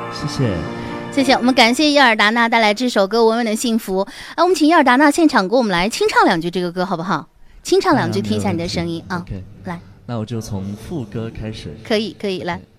谢谢。 谢谢，我们感谢伊尔达娜带来这首歌《稳稳的幸福》。我们请伊尔达娜现场给我们来清唱两句这个歌，好不好？清唱两句，听一下你的声音啊。 OK， 来， 那我就从副歌开始。 可以，来。